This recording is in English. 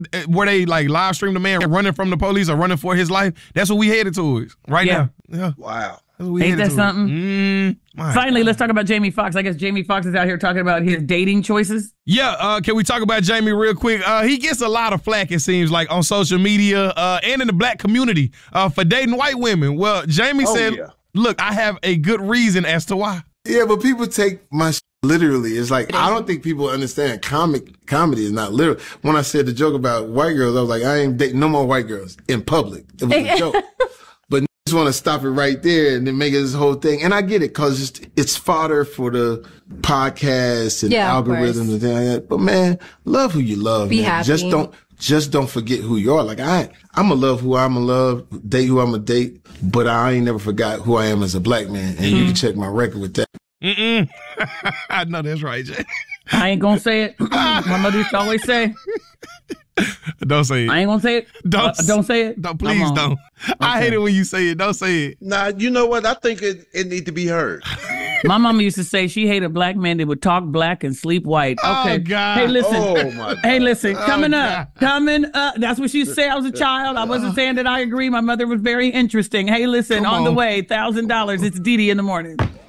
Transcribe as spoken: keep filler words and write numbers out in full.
where they like live stream the man running from the police or running for his life. That's what we headed towards right Yeah. now. Yeah. Wow. Ain't that something? Mm, Finally, let's talk about Jamie Foxx. I guess Jamie Foxx is out here talking about his dating choices. Yeah, uh, can we talk about Jamie real quick? Uh, he gets a lot of flack, it seems like, on social media uh, and in the black community uh, for dating white women. Well, Jamie Oh, said, yeah. look, I have a good reason as to why. Yeah, but people take my sh- literally. It's like, I don't think people understand comic comedy is not literal. When I said the joke about white girls, I was like, I ain't dating no more white girls in public. It was a joke. But just want to stop it right there and then make it this whole thing. And I get it because it's, it's fodder for the podcasts and Yeah, of algorithms course. and things like that. But man, love who you love. Be man. happy. Just don't, just don't forget who you are. Like I, I'm gonna love who I'm gonna love, date who I'm gonna date. But I ain't never forgot who I am as a black man. And you can check my record with that. Mm-mm. I know that's right, Jay. I ain't gonna say it. My mother used to always say, Don't say it. I ain't gonna say it. Don't, Uh, don't say it. Don't, please I'm don't. I Okay. hate it when you say it. Don't say it. Nah, you know what? I think it, it need to be heard. My mama used to say she hated black men that would talk black and sleep white. Okay. Oh, God. Hey, listen. Oh, my Hey, listen. Coming up. God. Coming up. That's what she used to say. I was a child. I wasn't saying that I agree. My mother was very interesting. Hey, listen. Come On the on. way, one thousand dollars. It's Dee Dee in the morning.